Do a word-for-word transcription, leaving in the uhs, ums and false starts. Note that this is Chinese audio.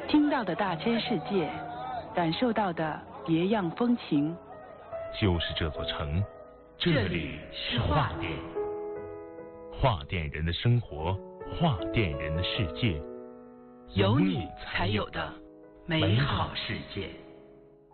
听到的大千世界，感受到的别样风情。 就是这座城，这里是画店，画店人的生活，画店人的世界， 有你才有的美好世界。